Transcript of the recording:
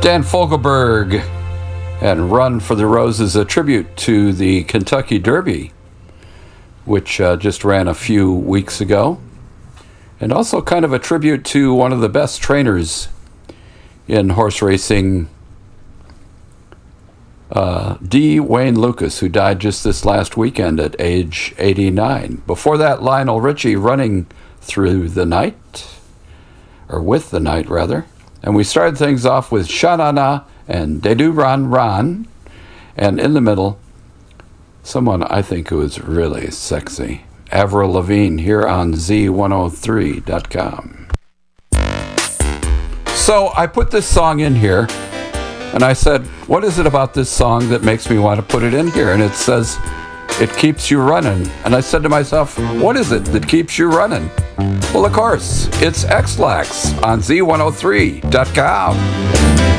Dan Fogelberg and Run for the Roses, a tribute to the Kentucky Derby, which just ran a few weeks ago, and also kind of a tribute to one of the best trainers in horse racing, D. Wayne Lukas, who died just this last weekend at age 89. Before that, Lionel Richie, Running Through the Night, or With the Night, rather. And we started things off with Sha-Na-Na and De Do Ran Ran. And in the middle, someone I think who is really sexy, Avril Lavigne, here on Z103.com. So I put this song in here, and I said, what is it about this song that makes me want to put it in here? And it says, it keeps you running. And I said to myself, what is it that keeps you running? Well, of course, it's X-Lax on Z103.com.